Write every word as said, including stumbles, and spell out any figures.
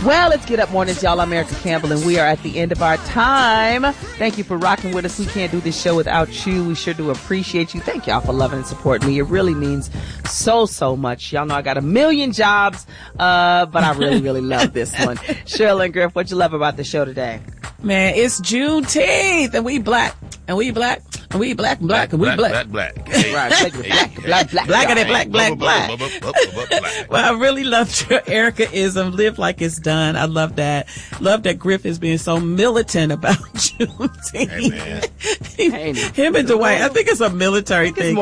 Well, let's get up mornings, y'all. I'm Erica Campbell, and we are at the end of our time. Thank you for rocking with us. We can't do this show without you. We sure do appreciate you. Thank y'all for loving and supporting me. It really means so, so much. Y'all know I got a million jobs, uh, but I really, really love this one. Cheryl and Griff, what you love about the show today? Man, it's Juneteenth, and we black, and we black, and we black, and black, and we black. Black, black, black. Hey, Right, hey, black, hey, black, black, Black, and black. black, black, black. black. Well, I really loved your Erica-ism. Live like it's done. I love that. Love that Griff is being so militant about Juneteenth. Hey, man. Ain't it? Him and Dwayne, I think it's a military thing.